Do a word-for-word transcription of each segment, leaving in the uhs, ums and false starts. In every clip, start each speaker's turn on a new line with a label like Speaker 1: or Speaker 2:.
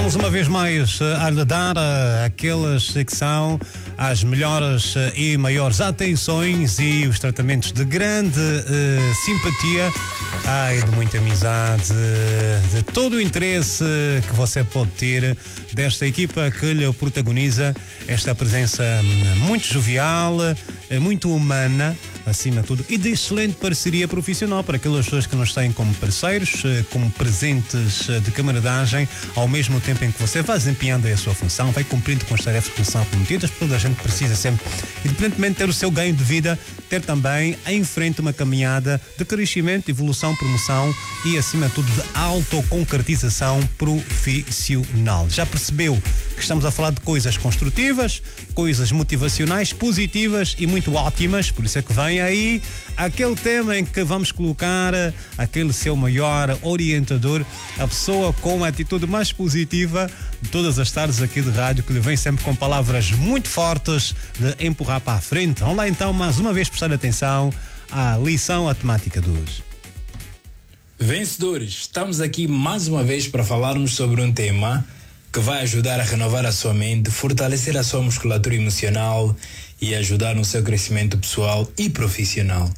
Speaker 1: Voltamos uma vez mais a lhe dar aqueles que são as melhores e maiores atenções e os tratamentos de grande uh, simpatia, ai, de muita amizade, de todo o interesse que você pode ter desta equipa que lhe protagoniza, esta presença muito jovial, muito humana, acima de tudo, e de excelente parceria profissional para aquelas pessoas que nos têm como parceiros, como presentes de camaradagem, ao mesmo tempo em que você vai desempenhando a sua função, vai cumprindo com as tarefas que são prometidas. Toda a gente precisa sempre, independentemente de ter o seu ganho de vida, ter também em frente uma caminhada de crescimento, evolução, promoção e, acima de tudo, de autoconcretização profissional. Já percebeu que estamos a falar de coisas construtivas, coisas motivacionais, positivas e muito ótimas, por isso é que vem aí aquele tema em que vamos colocar aquele seu maior orientador, a pessoa com a atitude mais positiva de todas as tardes aqui de rádio, que lhe vem sempre com palavras muito fortes de empurrar para a frente. Vamos lá então, mais uma vez, prestar atenção à lição, à temática de hoje.
Speaker 2: Vencedores, estamos aqui mais uma vez para falarmos sobre um tema que vai ajudar a renovar a sua mente, fortalecer a sua musculatura emocional e ajudar no seu crescimento pessoal e profissional.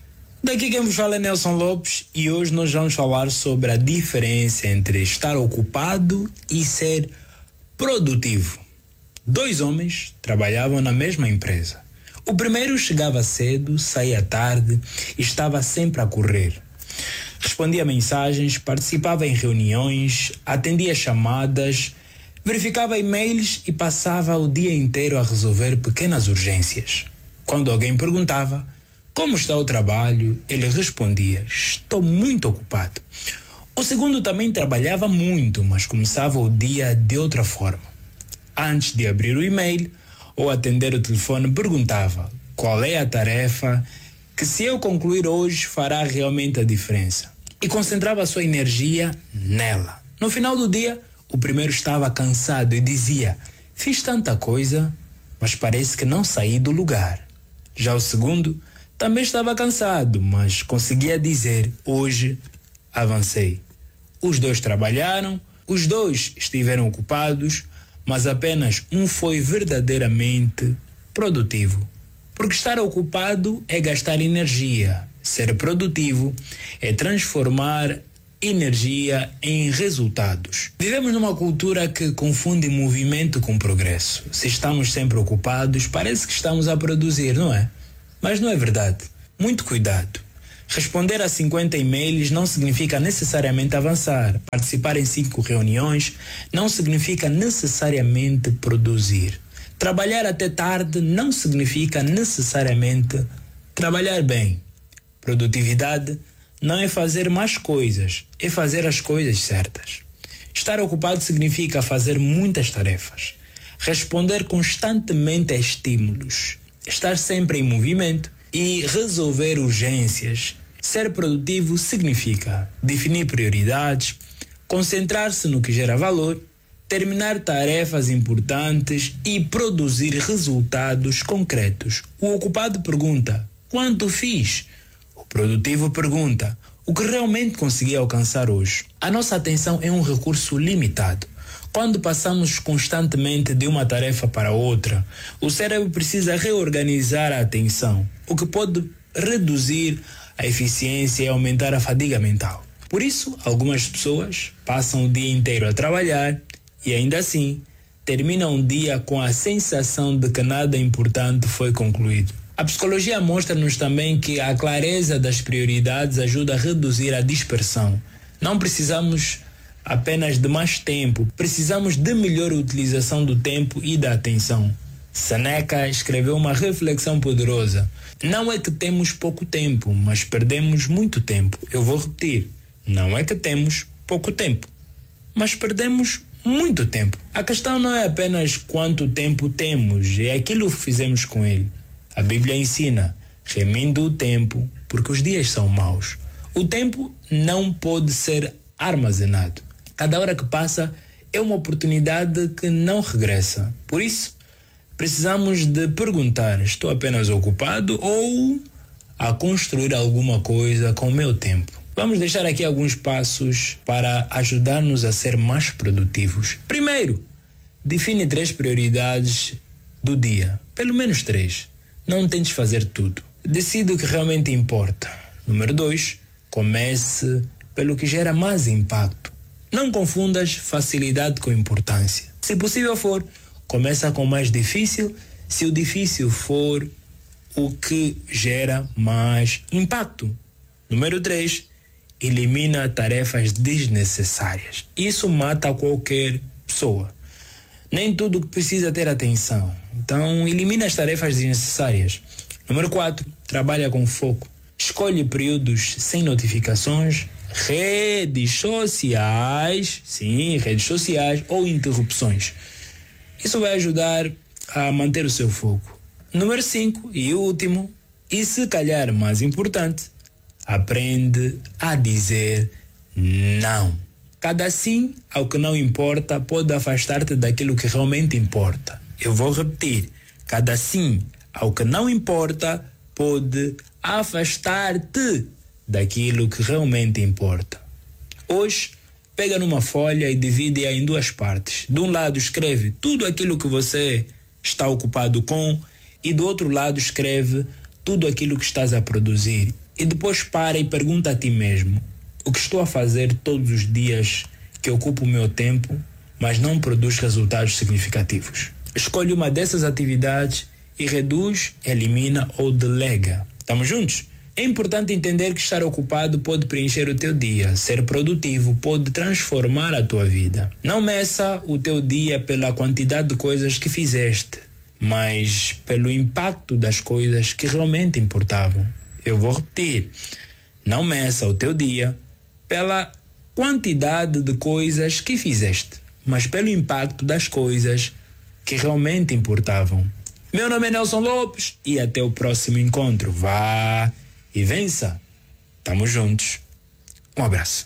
Speaker 2: Daqui quem vos fala é Nelson Lopes e hoje nós vamos falar sobre a diferença entre estar ocupado e ser produtivo. Dois homens trabalhavam na mesma empresa. O primeiro chegava cedo, saía tarde e estava sempre a correr. Respondia mensagens, participava em reuniões, atendia chamadas, verificava e-mails e passava o dia inteiro a resolver pequenas urgências. Quando alguém perguntava como está o trabalho, ele respondia: estou muito ocupado. O segundo também trabalhava muito, mas começava o dia de outra forma. Antes de abrir o e-mail ou atender o telefone, perguntava qual é a tarefa que, se eu concluir hoje, fará realmente a diferença. E concentrava a sua energia nela. No final do dia, o primeiro estava cansado e dizia: fiz tanta coisa, mas parece que não saí do lugar. Já o segundo também estava cansado, mas conseguia dizer: hoje avancei. Os dois trabalharam, os dois estiveram ocupados, mas apenas um foi verdadeiramente produtivo. Porque estar ocupado é gastar energia. Ser produtivo é transformar energia em resultados. Vivemos numa cultura que confunde movimento com progresso. Se estamos sempre ocupados, parece que estamos a produzir, não é? Mas não é verdade. Muito cuidado. Responder a cinquenta e-mails não significa necessariamente avançar. Participar em cinco reuniões não significa necessariamente produzir. Trabalhar até tarde não significa necessariamente trabalhar bem. Produtividade não é fazer mais coisas, é fazer as coisas certas. Estar ocupado significa fazer muitas tarefas, responder constantemente a estímulos, estar sempre em movimento e resolver urgências. Ser produtivo significa definir prioridades, concentrar-se no que gera valor, terminar tarefas importantes e produzir resultados concretos. O ocupado pergunta: quanto fiz? O produtivo pergunta: o que realmente consegui alcançar hoje? A nossa atenção é um recurso limitado. Quando passamos constantemente de uma tarefa para outra, o cérebro precisa reorganizar a atenção, o que pode reduzir a eficiência e aumentar a fadiga mental. Por isso, algumas pessoas passam o dia inteiro a trabalhar e ainda assim terminam o dia com a sensação de que nada importante foi concluído. A psicologia mostra-nos também que a clareza das prioridades ajuda a reduzir a dispersão. Não precisamos apenas de mais tempo, precisamos de melhor utilização do tempo e da atenção. Seneca escreveu uma reflexão poderosa: não é que temos pouco tempo, mas perdemos muito tempo. Eu vou repetir: não é que temos pouco tempo, mas perdemos muito tempo. A questão não é apenas quanto tempo temos, é aquilo que fizemos com ele. A Bíblia ensina: remindo o tempo, porque os dias são maus. O tempo não pode ser armazenado. Cada hora que passa é uma oportunidade que não regressa. Por isso, precisamos de perguntar: estou apenas ocupado ou a construir alguma coisa com o meu tempo? Vamos deixar aqui alguns passos para ajudar-nos a ser mais produtivos. Primeiro, define três prioridades do dia. Pelo menos três. Não tentes fazer tudo. Decide o que realmente importa. Número dois, comece pelo que gera mais impacto. Não confundas facilidade com importância. Se possível for, começa com o mais difícil, se o difícil for o que gera mais impacto. Número três, elimina tarefas desnecessárias. Isso mata qualquer pessoa. Nem tudo precisa ter atenção. Então, elimina as tarefas desnecessárias. Número quatro, trabalha com foco. Escolhe períodos sem notificações, redes sociais, sim, redes sociais ou interrupções. Isso vai ajudar a manter o seu foco. Número cinco e último, e se calhar mais importante, aprende a dizer não. Cada sim ao que não importa pode afastar-te daquilo que realmente importa. Eu vou repetir. Cada sim ao que não importa pode afastar-te daquilo que realmente importa. Hoje, pega numa folha e divide-a em duas partes. De um lado escreve tudo aquilo que você está ocupado com e do outro lado escreve tudo aquilo que estás a produzir. E depois para e pergunta a ti mesmo: o que estou a fazer todos os dias que ocupa o meu tempo, mas não produz resultados significativos? Escolhe uma dessas atividades e reduz, elimina ou delega. Estamos juntos? É importante entender que estar ocupado pode preencher o teu dia. Ser produtivo pode transformar a tua vida. Não meça o teu dia pela quantidade de coisas que fizeste, mas pelo impacto das coisas que realmente importavam. Eu vou repetir. Não meça o teu dia pela quantidade de coisas que fizeste, mas pelo impacto das coisas que realmente importavam. Meu nome é Nelson Lopes e até o próximo encontro. Vá e vença. Tamo juntos. Um abraço.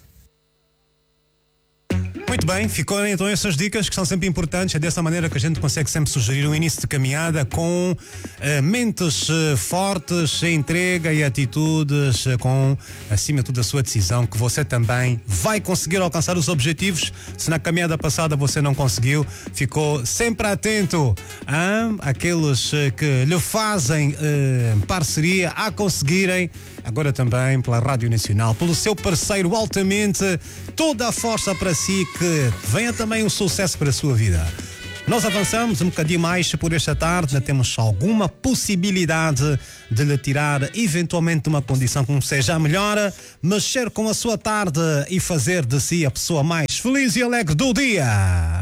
Speaker 1: Muito bem, ficou então essas dicas que são sempre importantes. É dessa maneira que a gente consegue sempre sugerir um início de caminhada com uh, mentes uh, fortes, entrega e atitudes, uh, com acima de tudo a sua decisão, que você também vai conseguir alcançar os objetivos. Se na caminhada passada você não conseguiu, ficou sempre atento a aqueles uh, que lhe fazem uh, parceria a conseguirem. Agora também pela Rádio Nacional, pelo seu parceiro Altamente, toda a força para si, que venha também o sucesso para a sua vida. Nós avançamos um bocadinho mais por esta tarde, ainda temos alguma possibilidade de lhe tirar eventualmente uma condição que não seja a melhor, mexer com a sua tarde e fazer de si a pessoa mais feliz e alegre do dia.